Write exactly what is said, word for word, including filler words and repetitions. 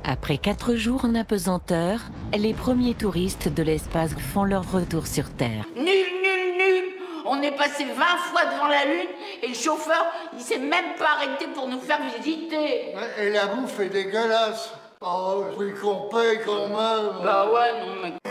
Après quatre jours en apesanteur, les premiers touristes de l'espace font leur retour sur Terre. Nul, nul, nul. On est passé vingt fois devant la Lune et le chauffeur, il s'est même pas arrêté pour nous faire visiter. Et la bouffe est dégueulasse. Oh, oui qu'on paye quand même. Bah ouais, non mais...